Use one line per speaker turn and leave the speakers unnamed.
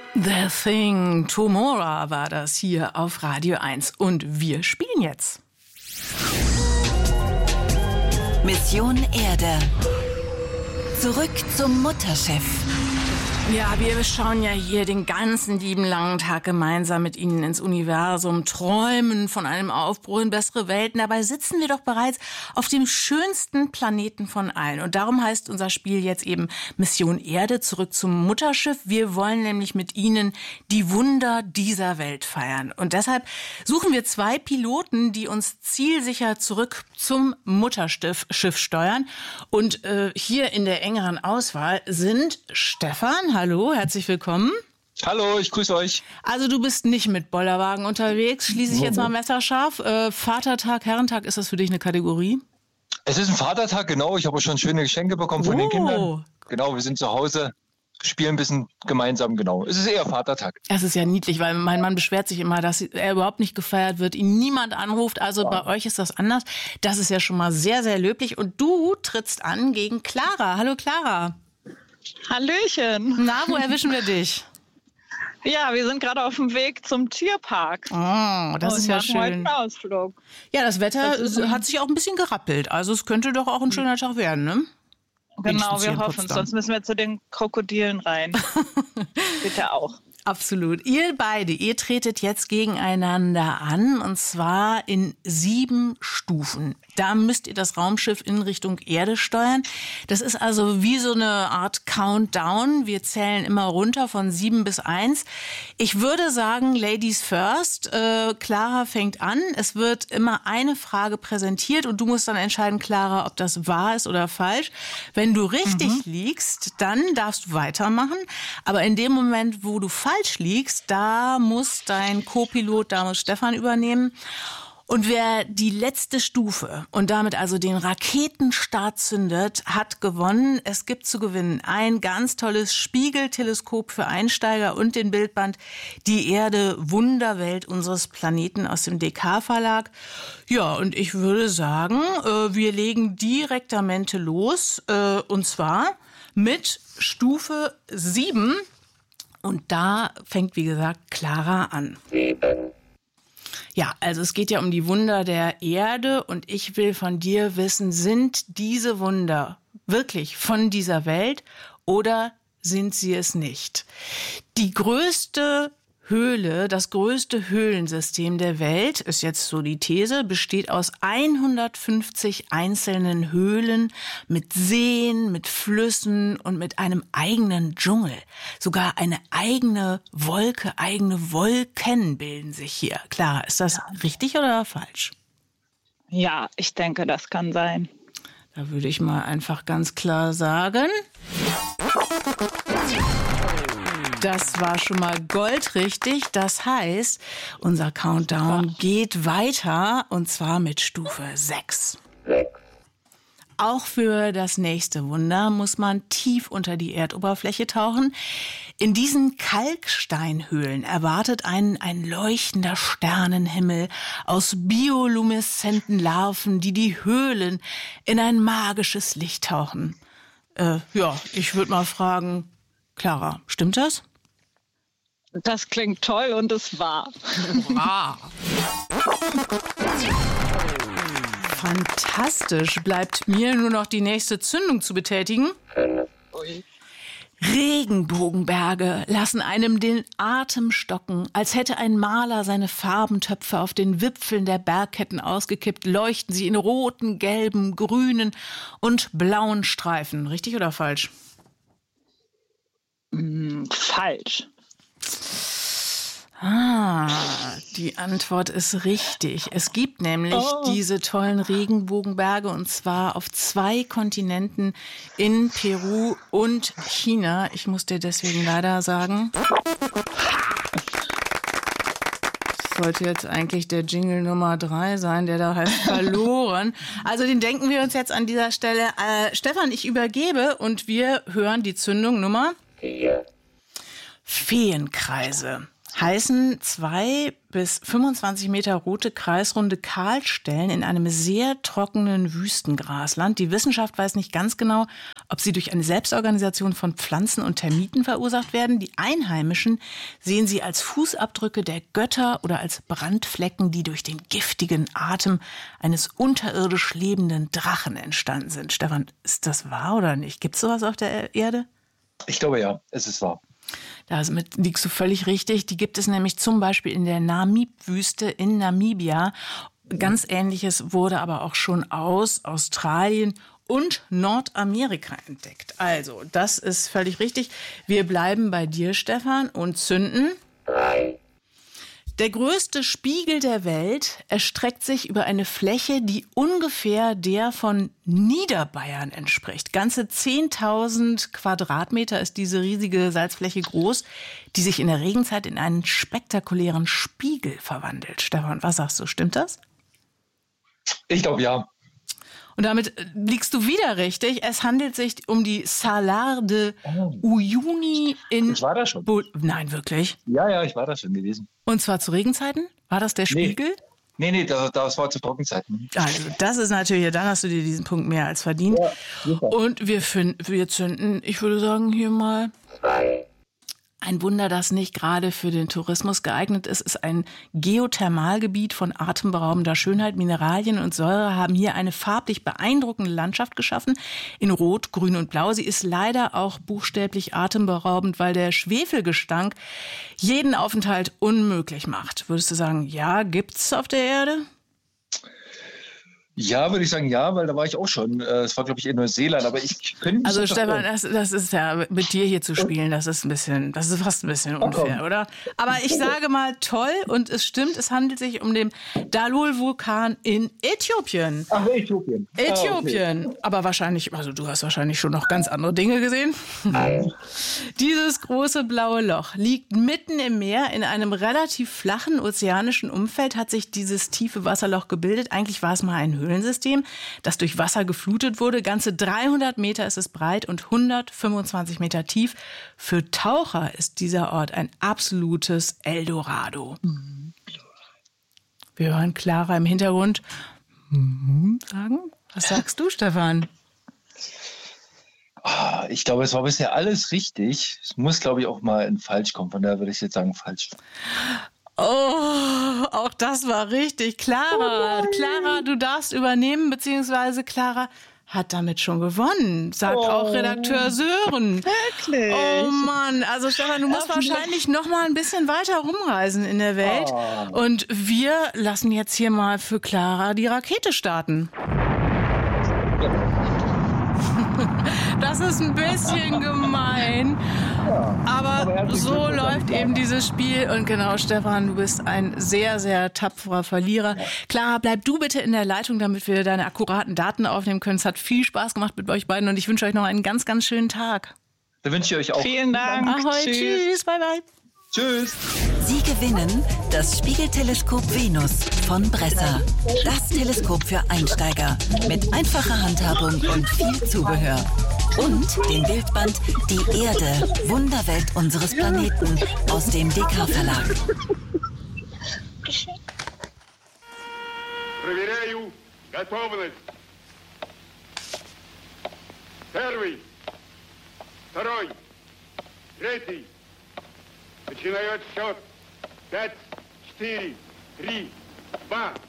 The Thing, Tomorrow war das hier auf Radio 1 und wir spielen jetzt.
Mission Erde. Zurück zum Mutterschiff.
Ja, wir schauen ja hier den ganzen lieben langen Tag gemeinsam mit Ihnen ins Universum, träumen von einem Aufbruch in bessere Welten. Dabei sitzen wir doch bereits auf dem schönsten Planeten von allen. Und darum heißt unser Spiel jetzt eben Mission Erde, zurück zum Mutterschiff. Wir wollen nämlich mit Ihnen die Wunder dieser Welt feiern. Und deshalb suchen wir 2 Piloten, die uns zielsicher zurück zum Mutterschiff steuern. Und hier in der engeren Auswahl sind Stefan. Hallo, herzlich willkommen.
Hallo, ich grüße euch.
Also du bist nicht mit Bollerwagen unterwegs, schließe ich jetzt mal messerscharf. Vatertag, Herrentag, ist das für dich eine Kategorie?
Es ist ein Vatertag, genau. Ich habe schon schöne Geschenke bekommen von den Kindern. Genau, wir sind zu Hause, spielen ein bisschen gemeinsam, genau. Es ist eher Vatertag.
Es ist ja niedlich, weil mein Mann beschwert sich immer, dass er überhaupt nicht gefeiert wird, ihn niemand anruft. Also bei euch ist das anders. Das ist ja schon mal sehr, sehr löblich. Und du trittst an gegen Clara. Hallo Clara.
Hallöchen.
Na, wo erwischen wir dich?
Ja, wir sind gerade auf dem Weg zum Tierpark.
Oh, das ist ja schön.
Heute einen Ausflug.
Ja, das Wetter hat sich auch ein bisschen gerappelt. Also es könnte doch auch ein schöner Tag werden, ne?
Genau, wir hoffen es. Sonst müssen wir zu den Krokodilen rein. Bitte auch.
Absolut. Ihr beide, ihr tretet jetzt gegeneinander an, und zwar in 7 Stufen. Da müsst ihr das Raumschiff in Richtung Erde steuern. Das ist also wie so eine Art Countdown. Wir zählen immer runter von 7 bis 1. Ich würde sagen, Ladies first. Clara fängt an. Es wird immer eine Frage präsentiert und du musst dann entscheiden, Clara, ob das wahr ist oder falsch. Wenn du richtig liegst, dann darfst du weitermachen. Aber in dem Moment, wo du falsch liegst, da muss dein Co-Pilot, da muss Stefan übernehmen. Und wer die letzte Stufe und damit also den Raketenstart zündet, hat gewonnen. Es gibt zu gewinnen ein ganz tolles Spiegelteleskop für Einsteiger und den Bildband Die Erde, Wunderwelt unseres Planeten aus dem DK-Verlag. Ja, und ich würde sagen, wir legen direktamente los, und zwar mit Stufe 7. Und da fängt, wie gesagt, Clara an. 7. Ja, also es geht ja um die Wunder der Erde und ich will von dir wissen, sind diese Wunder wirklich von dieser Welt oder sind sie es nicht? Die größte Höhle, das größte Höhlensystem der Welt, ist jetzt so die These, besteht aus 150 einzelnen Höhlen mit Seen, mit Flüssen und mit einem eigenen Dschungel. Sogar eine eigene Wolke, eigene Wolken bilden sich hier. Clara, ist das richtig oder falsch?
Ja, ich denke, das kann sein.
Da würde ich mal einfach ganz klar sagen, das war schon mal goldrichtig. Das heißt, unser Countdown geht weiter und zwar mit Stufe 6. Auch für das nächste Wunder muss man tief unter die Erdoberfläche tauchen. In diesen Kalksteinhöhlen erwartet einen ein leuchtender Sternenhimmel aus biolumeszenten Larven, die die Höhlen in ein magisches Licht tauchen. Ich würde mal fragen, Clara, stimmt das?
Das klingt toll und es war.
Fantastisch. Bleibt mir nur noch die nächste Zündung zu betätigen. Regenbogenberge lassen einem den Atem stocken, als hätte ein Maler seine Farbentöpfe auf den Wipfeln der Bergketten ausgekippt, leuchten sie in roten, gelben, grünen und blauen Streifen. Richtig oder falsch?
Falsch.
Die Antwort ist richtig. Es gibt nämlich diese tollen Regenbogenberge und zwar auf 2 Kontinenten in Peru und China. Ich muss dir deswegen leider sagen, das sollte jetzt eigentlich der Jingle Nummer 3 sein, der da heißt verloren. Also den denken wir uns jetzt an dieser Stelle. Stefan, ich übergebe und wir hören die Zündung Nummer 4. Feenkreise. heißen 2 bis 25 Meter rote kreisrunde Kahlstellen in einem sehr trockenen Wüstengrasland. Die Wissenschaft weiß nicht ganz genau, ob sie durch eine Selbstorganisation von Pflanzen und Termiten verursacht werden. Die Einheimischen sehen sie als Fußabdrücke der Götter oder als Brandflecken, die durch den giftigen Atem eines unterirdisch lebenden Drachen entstanden sind. Stefan, ist das wahr oder nicht? Gibt es sowas auf der Erde?
Ich glaube ja, es ist wahr.
Damit liegst du völlig richtig. Die gibt es nämlich zum Beispiel in der Namib-Wüste in Namibia. Ganz Ähnliches wurde aber auch schon aus Australien und Nordamerika entdeckt. Also, das ist völlig richtig. Wir bleiben bei dir, Stefan, und zünden. Der größte Spiegel der Welt erstreckt sich über eine Fläche, die ungefähr der von Niederbayern entspricht. Ganze 10.000 Quadratmeter ist diese riesige Salzfläche groß, die sich in der Regenzeit in einen spektakulären Spiegel verwandelt. Stefan, was sagst du, stimmt das?
Ich glaube ja.
Und damit liegst du wieder richtig. Es handelt sich um die Salar de Uyuni in...
Ich war da schon.
Nein, wirklich?
Ja, ich war da schon gewesen.
Und zwar zu Regenzeiten? War das der Spiegel?
Nee, das war zu Trockenzeiten.
Also das ist natürlich, dann hast du dir diesen Punkt mehr als verdient. Ja, super. Und wir zünden, ich würde sagen, hier mal... Ein Wunder, das nicht gerade für den Tourismus geeignet ist, ist ein Geothermalgebiet von atemberaubender Schönheit. Mineralien und Säure haben hier eine farblich beeindruckende Landschaft geschaffen. In Rot, Grün und Blau. Sie ist leider auch buchstäblich atemberaubend, weil der Schwefelgestank jeden Aufenthalt unmöglich macht. Würdest du sagen, ja, gibt's auf der Erde?
Ja, würde ich sagen, ja, weil da war ich auch schon. Es war, glaube ich, in Neuseeland, aber ich könnte...
Also Stefan, das ist ja, mit dir hier zu spielen, das ist fast ein bisschen unfair, oder? Aber ich sage mal toll, und es stimmt, es handelt sich um den Dalol-Vulkan in Äthiopien.
Ach, Äthiopien.
Äthiopien. Okay. Aber wahrscheinlich, also du hast wahrscheinlich schon noch ganz andere Dinge gesehen. Dieses große blaue Loch liegt mitten im Meer in einem relativ flachen ozeanischen Umfeld, hat sich dieses tiefe Wasserloch gebildet. Eigentlich war es mal ein Höhlensystem, das durch Wasser geflutet wurde. Ganze 300 Meter ist es breit und 125 Meter tief. Für Taucher ist dieser Ort ein absolutes Eldorado. Wir hören Clara im Hintergrund sagen. Was sagst du, Stefan?
Ich glaube, es war bisher alles richtig. Es muss, glaube ich, auch mal in falsch kommen. Von daher würde ich jetzt sagen, falsch.
Oh, auch das war richtig. Clara, du darfst übernehmen, beziehungsweise Clara hat damit schon gewonnen, sagt auch Redakteur Sören.
Wirklich?
Oh Mann, also Stefan, du musst wahrscheinlich noch mal ein bisschen weiter rumreisen in der Welt. Und wir lassen jetzt hier mal für Clara die Rakete starten. Das ist ein bisschen gemein, aber so läuft eben dieses Spiel. Und genau, Stefan, du bist ein sehr, sehr tapferer Verlierer. Clara, bleib du bitte in der Leitung, damit wir deine akkuraten Daten aufnehmen können. Es hat viel Spaß gemacht mit euch beiden und ich wünsche euch noch einen ganz, ganz schönen Tag.
Da wünsche ich euch auch.
Vielen Dank.
Ahoi, tschüss, bye, bye.
Tschüss.
Sie gewinnen das Spiegelteleskop Venus von Bresser. Das Teleskop für Einsteiger mit einfacher Handhabung und viel Zubehör. Und den Bildband Die Erde, Wunderwelt unseres Planeten aus dem DK-Verlag.
Проверяю готовность. Первый, второй, третий. Начинаю отсчет. 5, 4, 3, 2,